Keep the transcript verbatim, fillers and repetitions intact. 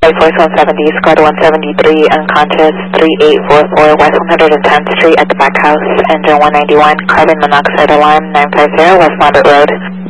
Force one seventy, squad one seventy-three, unconscious, three eight four four, West one hundred tenth Street at the back house, engine one ninety-one, carbon monoxide alarm, nine five zero, West Marbert Road.